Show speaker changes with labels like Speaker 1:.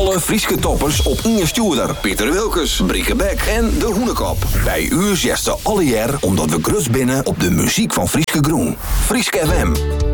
Speaker 1: Alle Frieske toppers op Inge Stuurder, Pieter Wilkes, Brieke Beck en De Hoenekop. Bij u zegt ze alle jaar omdat we grutst binnen op de muziek van Frieske Groen. Frieske FM.